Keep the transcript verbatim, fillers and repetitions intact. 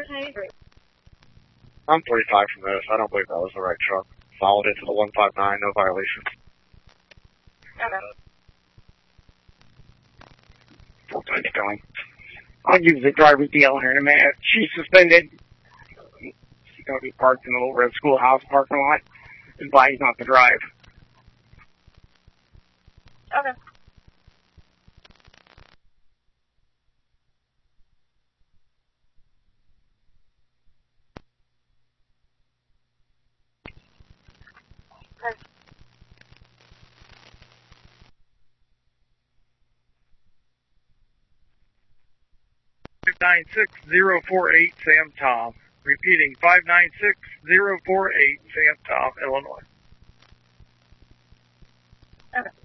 eighty-three. I'm thirty-five from this. I don't believe that was the right truck. Followed into the one five nine, no violations. Okay. Full time going. I'll use the driver's deal here in a minute. She's suspended. She's going to be parked in the Little Red Schoolhouse parking lot. Advised not to drive. Okay. five nine six zero four eight Sam Tom. Repeating, five nine six zero four eight Sam Tom, Illinois. Okay.